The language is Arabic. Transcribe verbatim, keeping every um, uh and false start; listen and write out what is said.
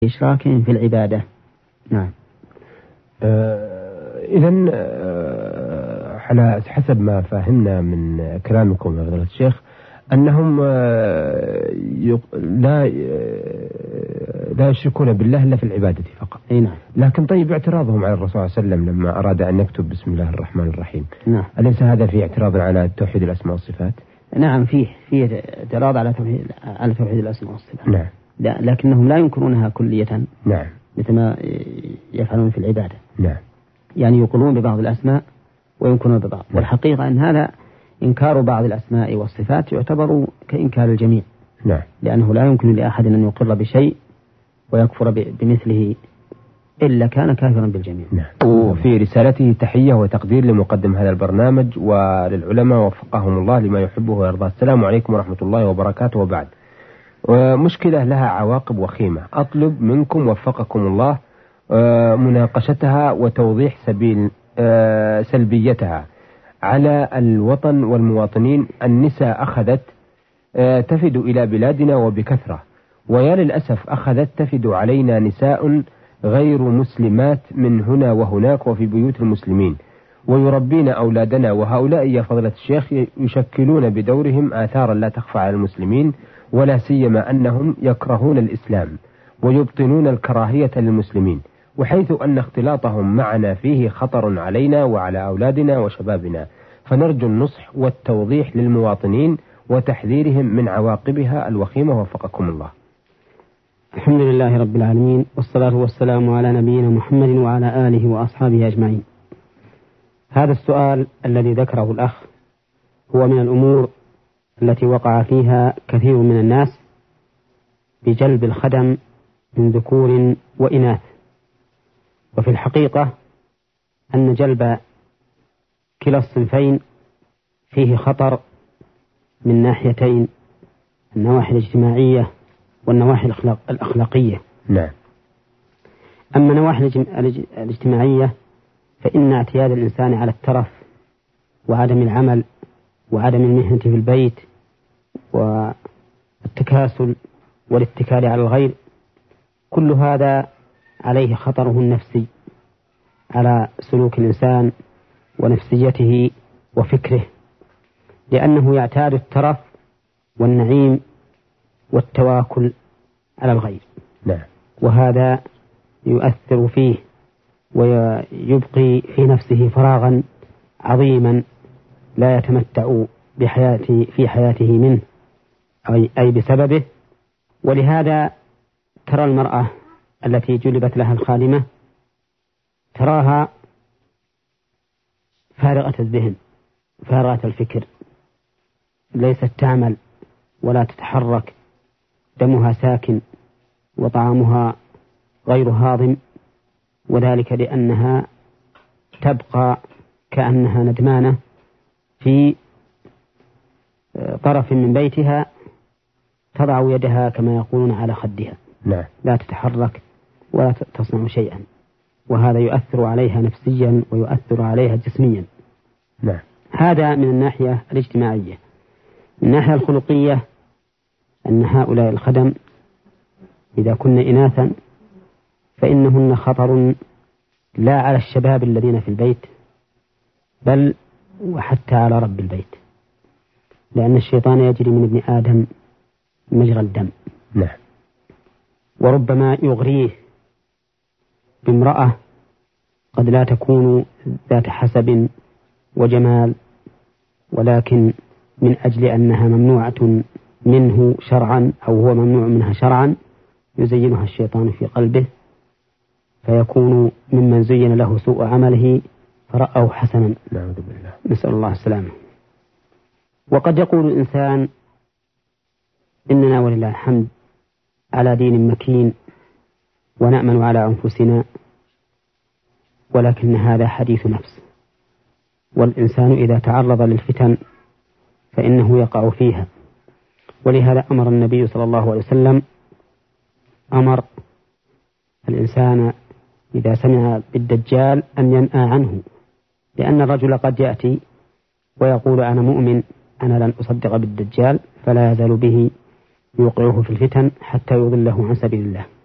إشراكهم في العبادة. نعم. آه إذن آه على حسب ما فهمنا من كلامكم يا فضيلة الشيخ أنهم آه لا آه لا يشركون بالله إلا في العبادة فقط. نعم. لكن طيب اعتراضهم على الرسول صلى الله عليه وسلم لما أراد أن يكتب بسم الله الرحمن الرحيم. نعم. أليس هذا في اعتراض على توحيد الأسماء والصفات؟ نعم فيه فيه اعتراض على توحيد على توحيد الأسماء والصفات. نعم. لكنهم لا ينكرونها كلية. نعم. مثل ما يفعلون في العبادة. نعم. يعني يقولون ببعض الأسماء وينكرون ببعض. نعم. والحقيقة أن هذا إنكار بعض الأسماء والصفات يعتبر كإنكار الجميع. نعم. لأنه لا يمكن لأحد أن يقر بشيء ويكفر بمثله إلا كان كافرا بالجميع. نعم. وفي رسالته تحية وتقدير لمقدم هذا البرنامج وللعلماء وفقهم الله لما يحبه ويرضاه. السلام عليكم ورحمة الله وبركاته. وبعد، مشكلة لها عواقب وخيمة، أطلب منكم وفقكم الله مناقشتها وتوضيح سبيل سلبيتها على الوطن والمواطنين. النساء أخذت تفد إلى بلادنا وبكثرة، ويا للأسف أخذت تفد علينا نساء غير مسلمات من هنا وهناك وفي بيوت المسلمين، ويربين أولادنا، وهؤلاء يا فضيلة الشيخ يشكلون بدورهم آثارا لا تخفى على المسلمين، ولا سيما أنهم يكرهون الإسلام ويبطنون الكراهية للمسلمين، وحيث أن اختلاطهم معنا فيه خطر علينا وعلى أولادنا وشبابنا، فنرجو النصح والتوضيح للمواطنين وتحذيرهم من عواقبها الوخيمة وفقكم الله. الحمد لله رب العالمين، والصلاة والسلام على نبينا محمد وعلى آله وأصحابه أجمعين. هذا السؤال الذي ذكره الأخ هو من الأمور التي وقع فيها كثير من الناس بجلب الخدم من ذكور وإناث، وفي الحقيقة أن جلب كلا الصنفين فيه خطر من ناحيتين، النواحي الاجتماعية والنواحي الأخلاقية. نعم. أما النواحي الاجتماعية فإن اعتياد الإنسان على الترف وعدم العمل وعدم المهنة في البيت والتكاسل والاتكال على الغير، كل هذا عليه خطره النفسي على سلوك الإنسان ونفسيته وفكره، لأنه يعتاد الترف والنعيم والتواكل على الغير. نعم. وهذا يؤثر فيه ويبقي في نفسه فراغا عظيما لا يتمتع بحياته في حياته منه أي, أي بسببه. ولهذا ترى المرأة التي جلبت لها الخادمة تراها فارغة الذهن فارغة الفكر، ليست تعمل ولا تتحرك، دمها ساكن وطعامها غير هاضم، وذلك لأنها تبقى كأنها ندمانة في طرف من بيتها تضع يدها كما يقولون على خدها. نعم. لا تتحرك ولا تصنع شيئا، وهذا يؤثر عليها نفسيا ويؤثر عليها جسميا. نعم. هذا من الناحية الاجتماعية. من الناحية الخلقية أن هؤلاء الخدم إذا كن إناثا فإنهن خطر لا على الشباب الذين في البيت بل وحتى على رب البيت، لأن الشيطان يجري من ابن آدم مجرى الدم. نعم. وربما يغريه بامرأة قد لا تكون ذات حسب وجمال، ولكن من أجل أنها ممنوعة منه شرعا أو هو ممنوع منها شرعا يزينها الشيطان في قلبه، فيكون ممن زين له سوء عمله فرأه حسنا. نعوذ بالله. نسأل الله السلامة. وقد يقول الإنسان إننا ولله الحمد على دين مكين ونأمن على أنفسنا، ولكن هذا حديث نفس، والإنسان إذا تعرض للفتن فإنه يقع فيها. ولهذا أمر النبي صلى الله عليه وسلم أمر الإنسان إذا سمع بالدجال أن ينأى عنه، لأن الرجل قد يأتي ويقول أنا مؤمن أنا لن أصدق بالدجال، فلا يزال به يوقعه في الفتن حتى يضله عن سبيل الله.